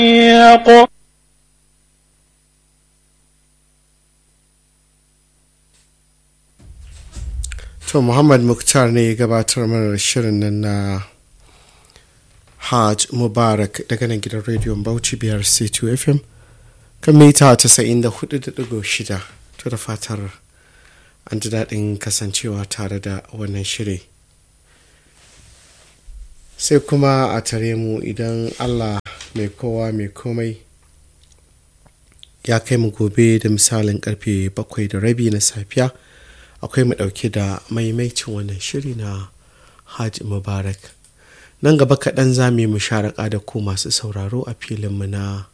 To Muhammad Muktar ne gabatar mana shirin nan na Hajj Mubarak daga nan gidan rediyon Bauchi biyar C2 FM kan mita 94.6. To da fatar an ji daɗin kasancewa tare da wannan shiri. Sai kuma a tare mu idan Allah mai kowa mai komai ya kai mu gobe da misalin karfe 7:30 na safiya. Akwai mu ɗauke da maimaicin wannan shiri na Hajj Mubarak. Nan gaba kaɗan za mu yi musharaka da ku masu sauraro a filinmu na